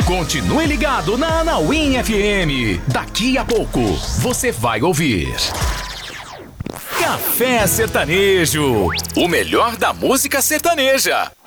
Continue ligado na Anauim FM. Daqui a pouco você vai ouvir Café Sertanejo, o melhor da música sertaneja.